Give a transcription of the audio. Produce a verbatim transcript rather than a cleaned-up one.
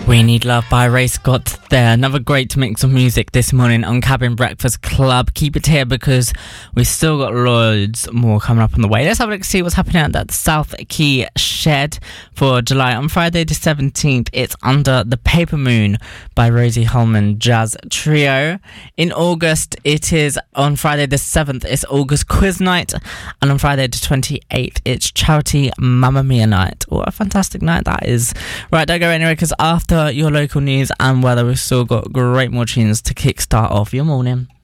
We Need Love by Ray Scott there. Another great mix of music this morning on Cabin Breakfast Club. Keep it here because we've still got loads more coming up on the way. Let's have a look to see what's happening at that South Key Shed for July. On Friday the seventeenth, it's Under the Paper Moon by Rosie Holman Jazz Trio. In August, it is on Friday the seventh, it's August Quiz Night. And on Friday the twenty-eighth, it's Charity Mamma Mia Night. What a fantastic night that is. Right, don't go anywhere because after your local news and weather, we've still got great more tunes to kickstart off your morning.